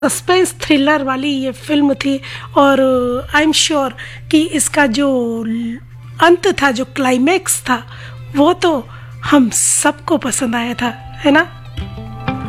Suspense thriller वाली ये film थी। और आई एम श्योर कि इसका जो अंत था, जो क्लाइमैक्स था, वो तो हम सबको पसंद आया था, है ना।